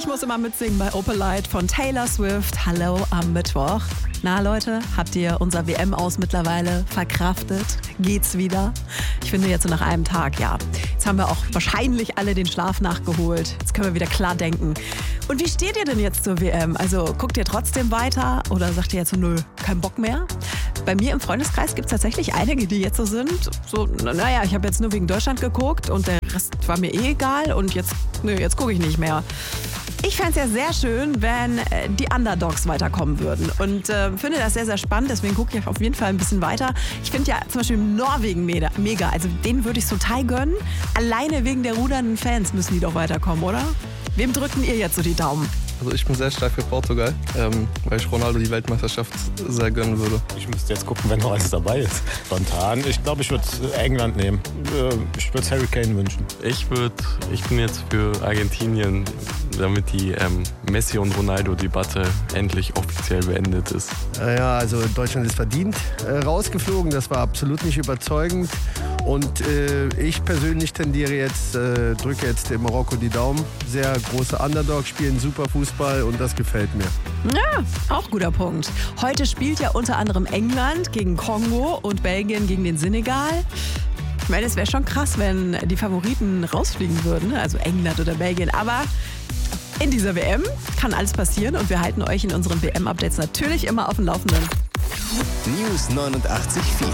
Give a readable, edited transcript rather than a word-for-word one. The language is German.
muss immer mitsingen bei Opalite von Taylor Swift. Hallo am Mittwoch. Na Leute, habt ihr unser WM aus mittlerweile verkraftet? Geht's wieder? Ich finde jetzt so nach einem Tag, ja. Jetzt haben wir auch wahrscheinlich alle den Schlaf nachgeholt. Jetzt können wir wieder klar denken. Und wie steht ihr denn jetzt zur WM? Also guckt ihr trotzdem weiter oder sagt ihr jetzt so, nö, kein Bock mehr? Bei mir im Freundeskreis gibt es tatsächlich einige, die jetzt so sind. So, naja, ich habe jetzt nur wegen Deutschland geguckt und der Rest war mir eh egal und jetzt gucke ich nicht mehr. Ich fände es ja sehr schön, wenn die Underdogs weiterkommen würden und finde das sehr, sehr spannend. Deswegen gucke ich auf jeden Fall ein bisschen weiter. Ich finde ja zum Beispiel Norwegen mega. Also denen würde ich es total gönnen. Alleine wegen der rudernden Fans müssen die doch weiterkommen, oder? Wem drückten ihr jetzt so die Daumen? Also ich bin sehr stark für Portugal, weil ich Ronaldo die Weltmeisterschaft sehr gönnen würde. Ich müsste jetzt gucken, wenn noch alles dabei ist. Spontan. Ich glaube, ich würde England nehmen. Ich würde Harry Kane wünschen. Ich bin jetzt für Argentinien, damit die Messi- und Ronaldo-Debatte endlich offiziell beendet ist. Ja, also Deutschland ist verdient rausgeflogen. Das war absolut nicht überzeugend. Und ich persönlich drücke jetzt dem Marokko die Daumen. Sehr große Underdogs, spielen super Fußball und das gefällt mir. Ja, auch guter Punkt. Heute spielt ja unter anderem England gegen Kongo und Belgien gegen den Senegal. Ich meine, es wäre schon krass, wenn die Favoriten rausfliegen würden, also England oder Belgien. Aber in dieser WM kann alles passieren und wir halten euch in unseren WM-Updates natürlich immer auf dem Laufenden. News 89.4